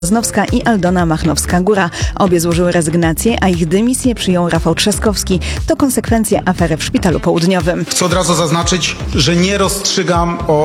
Znowska i Aldona Machnowska-Góra. Obie złożyły rezygnację, a ich dymisję przyjął Rafał Trzaskowski. To konsekwencja afery w Szpitalu Południowym. Chcę od razu zaznaczyć, że nie rozstrzygam o